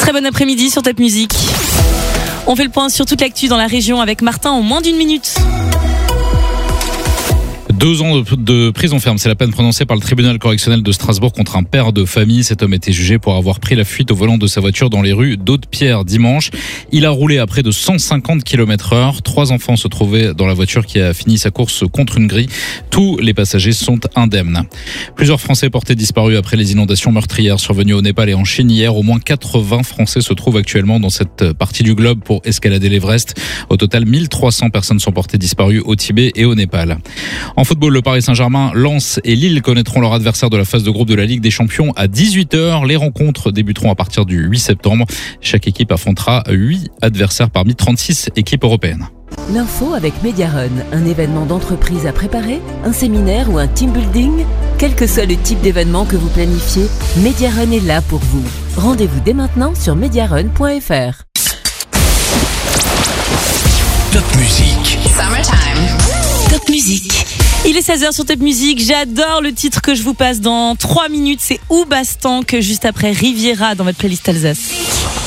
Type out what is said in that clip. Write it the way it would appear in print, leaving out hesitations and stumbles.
Très bon après-midi sur Top Music. On fait le point sur toute l'actu dans la région avec Martin en moins d'une minute. 2 ans de prison ferme, c'est la peine prononcée par le tribunal correctionnel de Strasbourg contre un père de famille. Cet homme était jugé pour avoir pris la fuite au volant de sa voiture dans les rues d'Aude-Pierre dimanche. Il a roulé à près de 150 km/h. 3 enfants se trouvaient dans la voiture qui a fini sa course contre une grille. Tous les passagers sont indemnes. Plusieurs Français portés disparus après les inondations meurtrières survenues au Népal et en Chine hier. Au moins 80 Français se trouvent actuellement dans cette partie du globe pour escalader l'Everest. Au total, 1300 personnes sont portées disparues au Tibet et au Népal. En football, le Paris Saint-Germain, Lens et Lille connaîtront leur adversaire de la phase de groupe de la Ligue des Champions à 18h. Les rencontres débuteront à partir du 8 septembre. Chaque équipe affrontera 8 adversaires parmi 36 équipes européennes. L'info avec Mediarun, un événement d'entreprise à préparer, un séminaire ou un team building. Quel que soit le type d'événement que vous planifiez, Mediarun est là pour vous. Rendez-vous dès maintenant sur mediarun.fr. Top Music. Summertime. Top Music. Il est 16h sur Top Music. J'adore le titre que je vous passe dans 3 minutes. C'est Oubastank, juste après Riviera dans votre playlist Alsace.